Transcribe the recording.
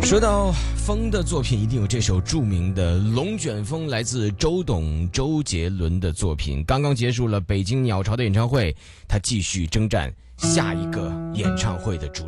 说到风的作品，一定有这首著名的《龙卷风》，来自周董、周杰伦的作品。刚刚结束了北京鸟巢的演唱会，他继续征战下一个演唱会的主